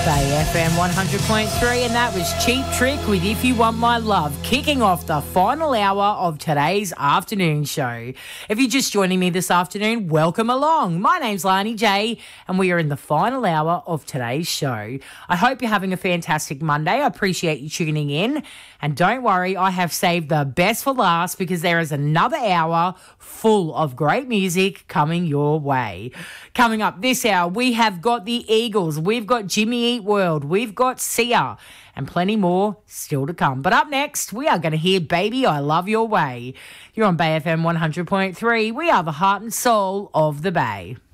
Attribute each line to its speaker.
Speaker 1: Bay FM 100.3, and that was Cheap Trick with If You Want My Love, kicking off the final hour of today's afternoon show. If you're just joining me this afternoon, welcome along. My name's Lani J, and we are in the final hour of today's show. I hope you're having a fantastic Monday. I appreciate you tuning in. And don't worry, I have saved the best for last because there is another hour full of great music coming your way. Coming up this hour, we have got the Eagles, we've got Jimmy Eat World, we've got Sia, and plenty more still to come. But up next, we are going to hear Baby I Love Your Way. You're on Bay FM 100.3. We are the heart and soul of the Bay.